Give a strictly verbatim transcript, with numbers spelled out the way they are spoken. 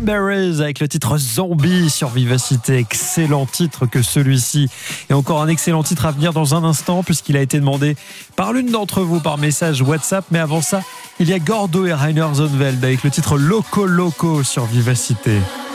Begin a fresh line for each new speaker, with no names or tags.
Cranberries avec le titre Zombie sur Vivacité. Excellent titre que celui-ci. Et encore un excellent titre à venir dans un instant puisqu'il a été demandé par l'une d'entre vous par message WhatsApp. Mais avant ça, il y a Gordo et Rainer Zonveld avec le titre Loco Loco sur Vivacité.